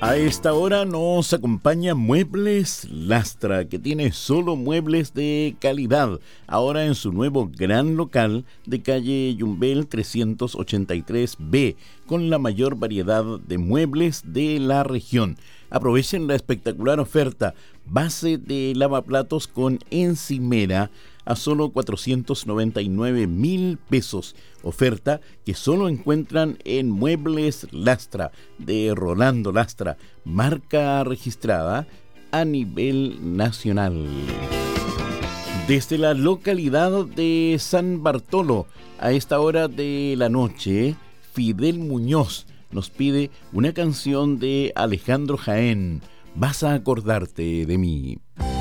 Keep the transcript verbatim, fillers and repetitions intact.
A esta hora nos acompaña Muebles Lastra, que tiene solo muebles de calidad, ahora en su nuevo gran local de calle Yumbel trescientos ochenta y tres B, con la mayor variedad de muebles de la región. Aprovechen la espectacular oferta, base de lavaplatos con encimera a solo cuatrocientos noventa y nueve mil pesos. Oferta que solo encuentran en Muebles Lastra, de Rolando Lastra, marca registrada a nivel nacional. Desde la localidad de San Bartolo, a esta hora de la noche, Fidel Muñoz nos pide una canción de Alejandro Jaén, Vas a acordarte de mí.